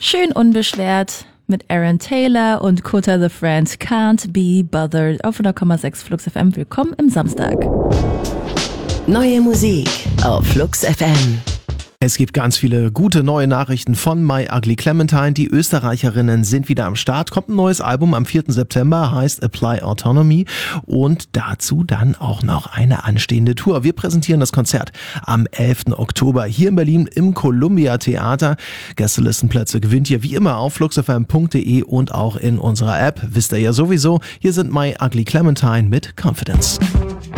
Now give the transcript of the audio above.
Schön unbeschwert mit Aaron Taylor und Kota the Friend, Can't Be Bothered auf 100,6 Flux FM. Willkommen im Samstag. Neue Musik auf Flux FM. Es gibt ganz viele gute neue Nachrichten von My Ugly Clementine. Die Österreicherinnen sind wieder am Start. Kommt ein neues Album am 4. September, heißt Apply Autonomy. Und dazu dann auch noch eine anstehende Tour. Wir präsentieren das Konzert am 11. Oktober hier in Berlin im Columbia Theater. Gästelistenplätze gewinnt ihr wie immer auf fluxfm.de und auch in unserer App. Wisst ihr ja sowieso. Hier sind My Ugly Clementine mit Confidence.